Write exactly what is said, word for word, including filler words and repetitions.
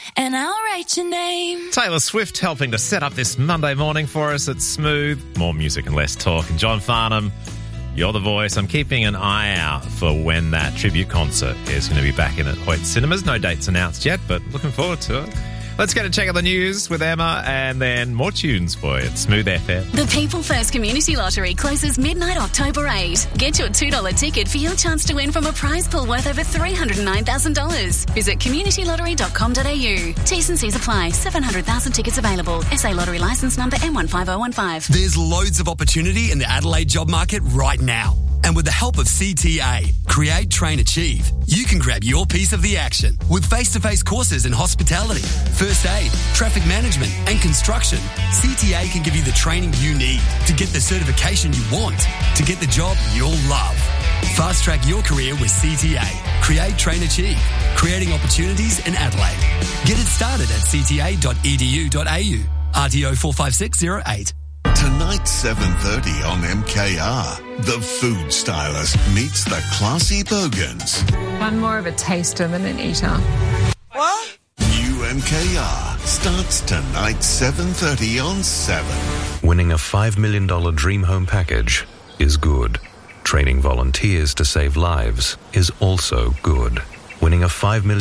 and I'll write your name. Taylor Swift helping to set up this Monday morning for us at Smooth. More music and less talk. And John Farnham, you're the voice. I'm keeping an eye out for when that tribute concert is going to be back in at Hoyt Cinemas. No dates announced yet, but looking forward to it. Let's get a check of the news with Emma and then more tunes for you at Smooth F M. The People First Community Lottery closes midnight October eighth. Get your two dollars ticket for your chance to win from a prize pool worth over three hundred nine thousand dollars. Visit community lottery dot com dot a u. T's and C's apply. seven hundred thousand tickets available. S A Lottery licence number M one five oh one five. There's loads of opportunity in the Adelaide job market right now. And with the help of C T A, Create, Train, Achieve, you can grab your piece of the action with face-to-face courses in hospitality, first aid, traffic management and construction. C T A can give you the training you need to get the certification you want, to get the job you'll love. Fast-track your career with C T A. Create, Train, Achieve, creating opportunities in Adelaide. Get it started at c t a dot e d u dot a u. R T O four five six zero eight. Tonight, seven thirty on M K R. The Food Stylist meets the classy Bogans. I'm more of a taster than an eater. What? New M K R starts tonight, seven thirty on seven. Winning a five million dollars dream home package is good. Training volunteers to save lives is also good. Winning a five million dollars